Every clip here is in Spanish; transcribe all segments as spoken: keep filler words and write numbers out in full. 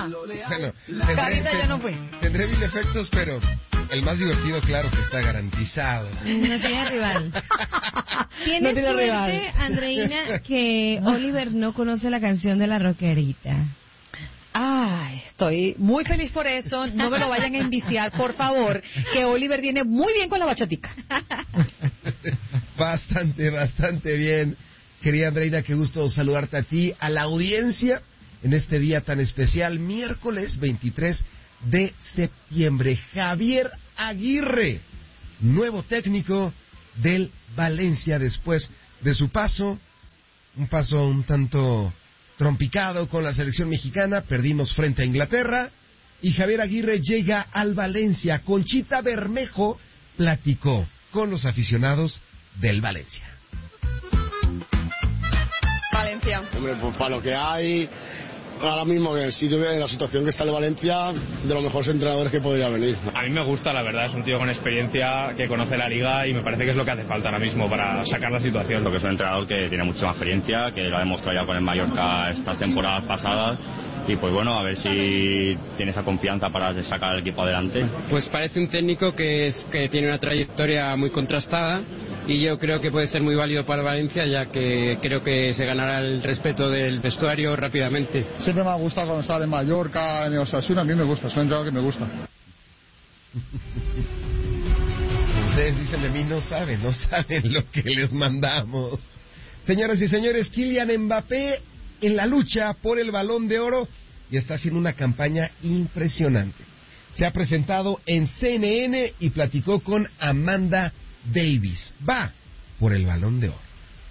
Bueno, Carita ya no fue. Tendré mil efectos, pero el más divertido, claro que está garantizado. No tiene rival. Tiene No tiene suerte, rival. Andreina, que Oliver no conoce la canción de la rockerita. Ay, estoy muy feliz por eso. No me lo vayan a enviciar, por favor, que Oliver viene muy bien con la bachatica. Bastante, bastante bien. Querida Andreina, qué gusto saludarte a ti, a la audiencia, en este día tan especial, miércoles veintitrés de septiembre. Javier Aguirre, nuevo técnico del Valencia después de su paso, un paso un tanto trompicado con la selección mexicana, perdimos frente a Inglaterra, y Javier Aguirre llega al Valencia. Conchita Bermejo platicó con los aficionados del Valencia. Valencia. Hombre, pues para lo que hay, ahora mismo en el sitio, en la situación que está el Valencia, de los mejores entrenadores que podría venir. A mí me gusta, la verdad, es un tío con experiencia, que conoce la liga y me parece que es lo que hace falta ahora mismo para sacar la situación. Lo que es un entrenador que tiene mucha experiencia, que lo ha demostrado ya con el Mallorca estas temporadas pasadas. Y pues bueno, a ver si tiene esa confianza para sacar al equipo adelante. Pues parece un técnico que, es, que tiene una trayectoria muy contrastada y yo creo que puede ser muy válido para Valencia, ya que creo que se ganará el respeto del vestuario rápidamente. Siempre me ha gustado cuando estaba en Mallorca, en Osasuna, a mí me gusta, es un entrenador que me gusta. Ustedes dicen de mí, no saben, no saben lo que les mandamos. Señoras y señores, Kylian Mbappé en la lucha por el Balón de Oro y está haciendo una campaña impresionante. Se ha presentado en C N N y platicó con Amanda Davis. Va por el Balón de Oro.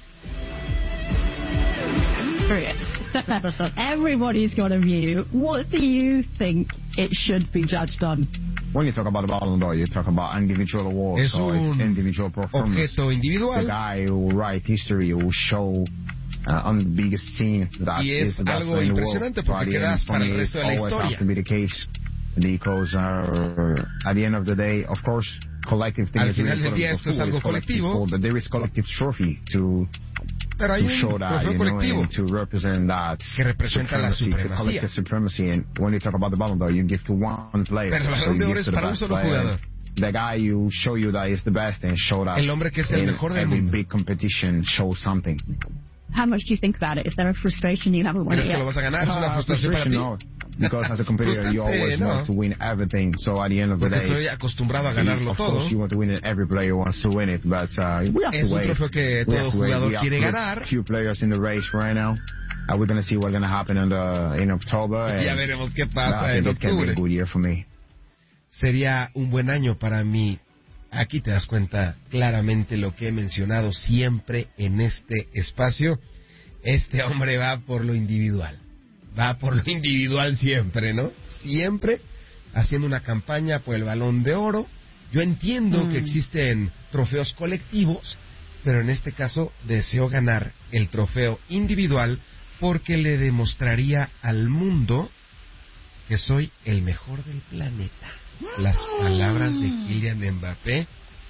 Everybody's got a view. What do you think it should be judged on? When you talk about the Ballon d'Or, you talk about individual awards, Es so un it's individual performance. objeto individual. The guy who will write history, who will show uh, on the biggest scene that Y is es the best algo in the impresionante world. porque So at the quedas end, para for el me, resto de la always historia. has to be the case, because uh, at the end of the day, of course, collective thing Al is final really del día important esto es for algo football, it's collective colectivo. sport, but there is collective trophy to Pero hay to un show that, trofeo you know, colectivo and to represent that que representa la supremacy, supremacía. collective supremacy. And when you talk about the Ballon d'Or, you give to one player. Pero el So Balón you de Oro give es to the para un best solo player. jugador. The guy you show you that is the best and show that El hombre que es el in mejor del every mundo. big competition, show something. How much do you think about it? Is there a frustration you haven't won it ¿Crees que yet? lo vas a ganar? ¿Es una Uh, frustración para ti? no, because as a competitor you Frustrante, always no. want to win everything. So at the end of the Porque day, estoy acostumbrado a ganarlo of todo. course you want to win it. Every player wants to win it, but uh, we have Es to un wait. trofeo que We todo have to wait. jugador We have quiere to ganar. few players in the race right now. Uh, we're going to see what's going to happen in, the, in October. Ya and veremos qué I pasa think en it can be octubre. a good year for me. Sería un buen año para mí. Aquí te das cuenta claramente lo que he mencionado siempre en este espacio. Este hombre va por lo individual. Va por lo individual siempre, ¿no? Siempre haciendo una campaña por el Balón de Oro. Yo entiendo mm. que existen trofeos colectivos, pero en este caso deseo ganar el trofeo individual porque le demostraría al mundo que soy el mejor del planeta. Las palabras de Kylian Mbappé.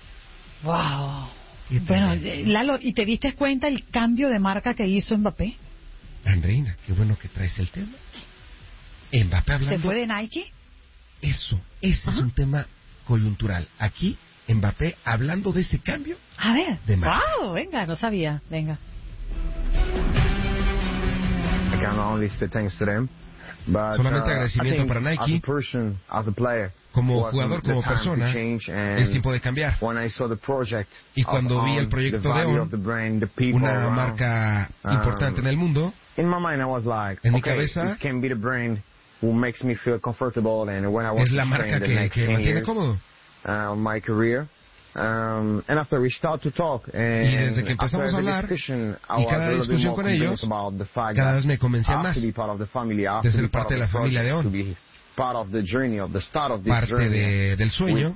Wow. Bueno, Lalo, ¿y te diste cuenta el cambio de marca que hizo Mbappé? Andreina, qué bueno que traes el tema. Mbappé hablando... ¿Se fue de Nike? Eso, ese Ajá. es un tema coyuntural. Aquí, Mbappé hablando de ese cambio. A ver, de marca. Wow, venga, no sabía, venga. I can only say thanks to them. But, Solamente uh, agradecimiento para Nike. As a person, as a player, como jugador, como persona, es tiempo de cambiar. Y cuando vi el proyecto de On, una marca importante en el mundo, en mi cabeza, es la marca que, que me mantiene cómodo. Um, and after we start to talk, and y desde que empezamos a hablar, y cada discusión con ellos, cada vez me convencía más de ser parte de la familia de On, parte de, del sueño,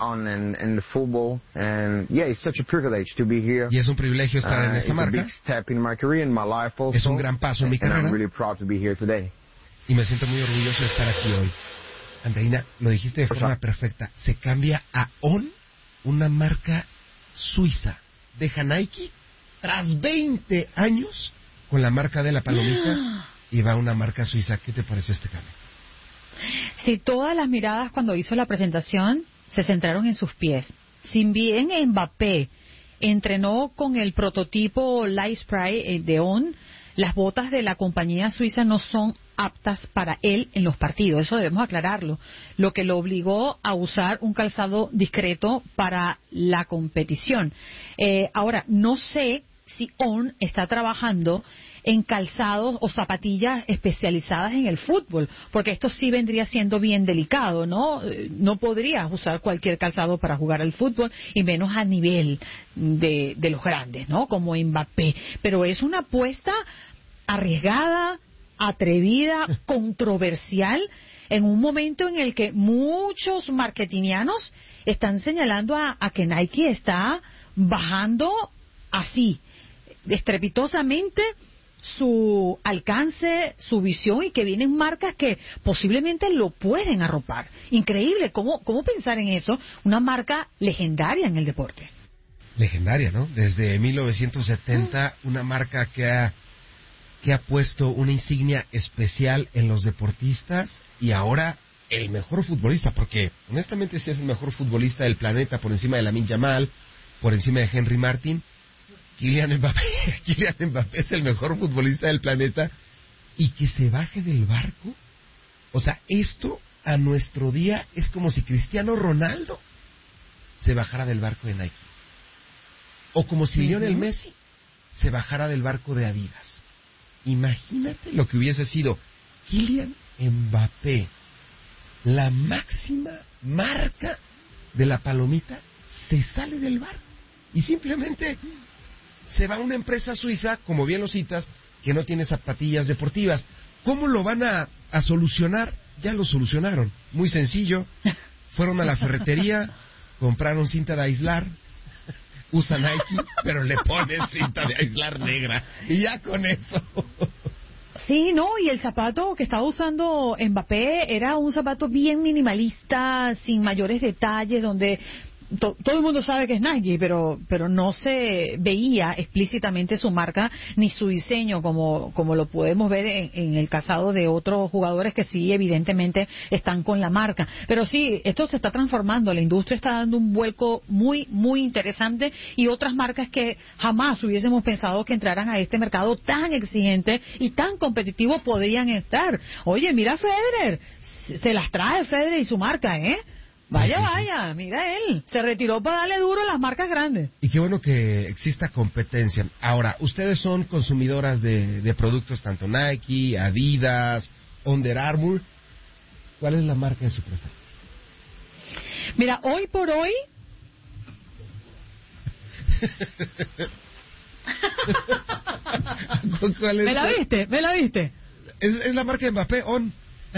y es un privilegio estar en esta marca, es un gran paso en mi carrera, y me siento muy orgulloso de estar aquí hoy. Andreina, lo dijiste de forma perfecta, se cambia a On, una marca suiza. Deja Nike tras veinte años con la marca de la palomita y va a una marca suiza. ¿Qué te pareció este cambio? Si todas las miradas cuando hizo la presentación se centraron en sus pies. Si bien Mbappé entrenó con el prototipo Light Spray de On, las botas de la compañía suiza no son aptas para él en los partidos, eso debemos aclararlo, lo que lo obligó a usar un calzado discreto para la competición. Eh, ahora, no sé si On está trabajando en calzados o zapatillas especializadas en el fútbol, porque esto sí vendría siendo bien delicado, ¿no? No podrías usar cualquier calzado para jugar al fútbol, y menos a nivel de, de los grandes, ¿no? Como Mbappé. Pero es una apuesta arriesgada, atrevida, controversial, en un momento en el que muchos marketingianos están señalando a, a que Nike está bajando así, estrepitosamente, su alcance, su visión, y que vienen marcas que posiblemente lo pueden arropar. Increíble, ¿cómo, cómo pensar en eso? Una marca legendaria en el deporte. Legendaria, ¿no? Desde mil novecientos setenta, una marca que ha, que ha puesto una insignia especial en los deportistas, y ahora el mejor futbolista, porque honestamente sí es el mejor futbolista del planeta, por encima de Lamine Yamal, por encima de Henry Martin. Kylian Mbappé, Kylian Mbappé es el mejor futbolista del planeta, y que se baje del barco. O sea, esto a nuestro día es como si Cristiano Ronaldo se bajara del barco de Nike, o como si uh-huh. Lionel Messi se bajara del barco de Adidas. Imagínate lo que hubiese sido Kylian Mbappé, la máxima marca de la palomita, se sale del barco y simplemente se va a una empresa suiza, como bien lo citas, que no tiene zapatillas deportivas. ¿Cómo lo van a, a solucionar? Ya lo solucionaron. Muy sencillo. Fueron a la ferretería, compraron cinta de aislar, usan Nike, pero le ponen cinta de aislar negra. Y ya con eso. Sí, no, y el zapato que estaba usando Mbappé era un zapato bien minimalista, sin mayores detalles, donde To, todo el mundo sabe que es Nike, pero pero no se veía explícitamente su marca ni su diseño como como lo podemos ver en, en el calzado de otros jugadores que sí evidentemente están con la marca. Pero sí, esto se está transformando, la industria está dando un vuelco muy muy interesante, y otras marcas que jamás hubiésemos pensado que entraran a este mercado tan exigente y tan competitivo podrían estar. Oye, mira a Federer, se las trae Federer y su marca, ¿eh? Vaya, sí, sí, vaya, sí. Mira él, se retiró para darle duro a las marcas grandes. Y qué bueno que exista competencia. Ahora, ustedes son consumidoras de, de productos tanto Nike, Adidas, Under Armour. ¿Cuál es la marca de su preferencia? Mira, hoy por hoy... ¿Cuál es? ¿Me la viste? ¿Me la viste? Es, es la marca de Mbappé, On.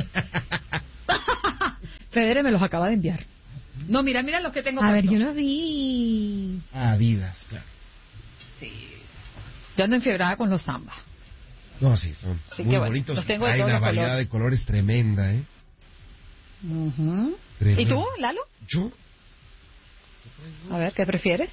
Federer me los acaba de enviar. No, mira, mira los que tengo. A puesto. ver, yo no vi. Adidas, claro. Sí. Yo ando enfiebrada con los Samba. No, sí, son sí, muy bueno, bonitos. Los tengo Hay de una variedad colores. de colores tremenda, ¿eh? Uh-huh. ¿Y tú, Lalo? Yo. A ver, ¿qué prefieres?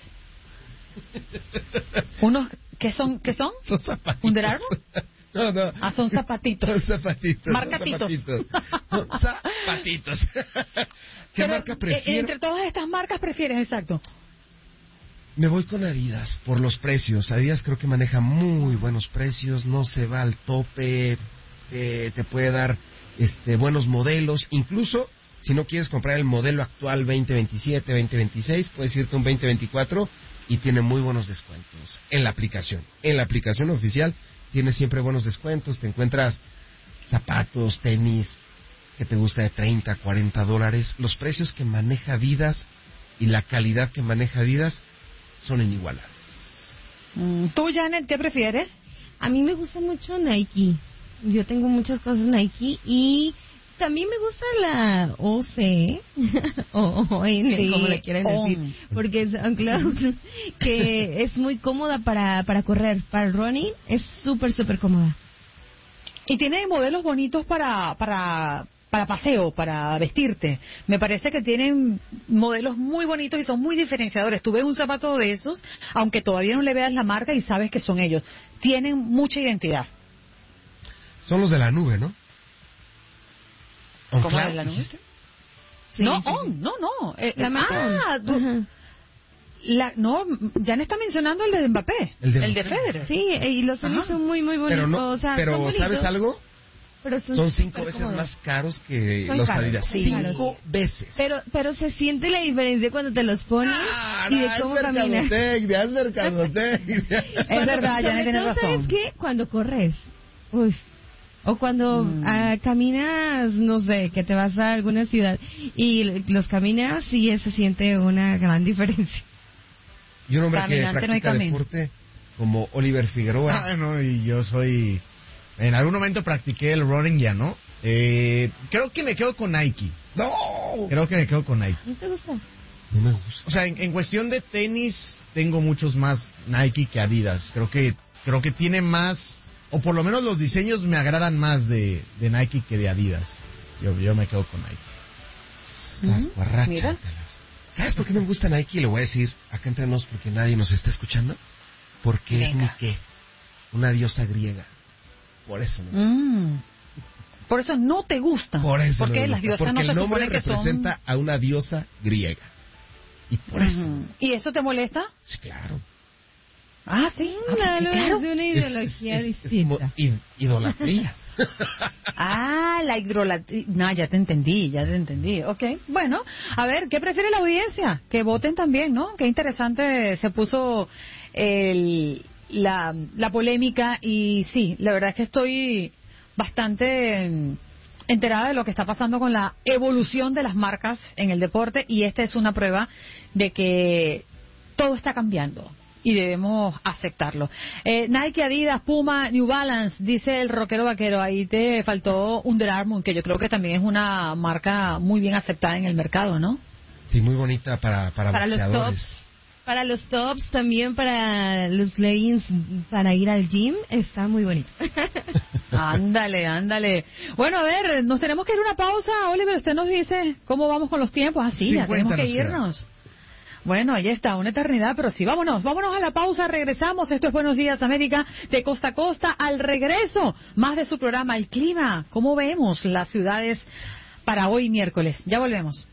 ¿Unos qué son? ¿Qué son? Son zapatitos. ¿Under Armour? No, no. Ah, son zapatitos. Son zapatitos. Marcatitos. Son zapatitos. Son zapatitos. ¿Qué Pero, marca prefiero? Entre todas estas marcas prefieres, exacto. Me voy con Adidas por los precios. Adidas creo que maneja muy buenos precios, no se va al tope, eh, te puede dar este buenos modelos. Incluso si no quieres comprar el modelo actual veinte veintisiete, veinte veintiséis, puedes irte a un veinte veinticuatro y tiene muy buenos descuentos en la aplicación. En la aplicación oficial tiene siempre buenos descuentos, te encuentras zapatos, tenis, que te gusta de treinta, cuarenta dólares. Los precios que maneja Adidas y la calidad que maneja Adidas son inigualables. ¿Tú, Janet, qué prefieres? A mí me gusta mucho Nike. Yo tengo muchas cosas Nike, y también me gusta la O C o O N, sí, como le quieren decir, on. Porque es Uncloud, que es muy cómoda para, para correr, para el running, es súper, súper cómoda. Y tiene modelos bonitos para, para, para paseo, para vestirte. Me parece que tienen modelos muy bonitos y son muy diferenciadores. Tú ves un zapato de esos, aunque todavía no le veas la marca, y sabes que son ellos. Tienen mucha identidad. Son los de la nube, ¿no? On ¿Cómo la, ¿Cloud la nube. dijiste? Sí, no, sí, sí. On, no, no. Eh, la ah, tú, la, no, Jan está mencionando el de Mbappé, el de, el de Federer. Sí, y los tenis son muy, muy bonitos. Pero, no, o sea, pero son bonitos, ¿sabes algo? Pero son, son cinco veces cómodos. más caros que son los caros, Adidas. sí, cinco caros. veces. Pero, pero se siente la diferencia cuando te los pones ah, y de no, cómo es caminas. mercadotecnia, es mercadotecnia. Es verdad, ya no tienes razón. ¿Sabes qué? Cuando corres. Uy. O cuando mm. uh, caminas, no sé, que te vas a alguna ciudad y los caminas, sí se siente una gran diferencia. Y un hombre Caminante que practica no hay deporte como Oliver Figueroa. Ah, no, y yo soy... En algún momento practiqué el running, ya no. Eh, creo que me quedo con Nike. ¡No! Creo que me quedo con Nike. ¿No te gusta? No me gusta. O sea, en, en cuestión de tenis, tengo muchos más Nike que Adidas. Creo que creo que tiene más... O por lo menos los diseños me agradan más de, de Nike que de Adidas. Yo, yo me quedo con Nike. Estás borracha. ¿Sabes por qué no me gusta Nike? Le voy a decir acá entre nos porque nadie nos está escuchando. Porque Venga. es Nike, una diosa griega. Por eso no. Mm. Por eso no te gusta. Por eso porque no las diosas porque no se el nombre supone que representa son... a una diosa griega. Y por uh-huh. eso. ¿Y eso te molesta? Sí, claro. Ah, sí. No, ah, no, claro. es una ideología es, es, distinta. Es como id- idolatría. Ah, la hidrolatría. No, ya te entendí, ya te entendí. Ok, bueno, a ver, ¿qué prefiere la audiencia? Que voten también, ¿no? Qué interesante se puso el, la, la polémica y sí, la verdad es que estoy bastante enterada de lo que está pasando con la evolución de las marcas en el deporte y esta es una prueba de que todo está cambiando. Y debemos aceptarlo. Eh, Nike, Adidas, Puma, New Balance, dice el rockero vaquero. Ahí te faltó Under Armour, que yo creo que también es una marca muy bien aceptada en el mercado, ¿no? Sí, muy bonita para para, para los tops. Para los tops, también para los leggings, para ir al gym, está muy bonito. Ándale, ándale. Bueno, a ver, nos tenemos que ir a una pausa. Oliver, usted nos dice cómo vamos con los tiempos. Ah, sí, ya tenemos que irnos. Queda. Bueno, ahí está, una eternidad, pero sí, vámonos, vámonos a la pausa, regresamos. Esto es Buenos Días América, de costa a costa. Al regreso, más de su programa, el clima. ¿Cómo vemos las ciudades para hoy miércoles? Ya volvemos.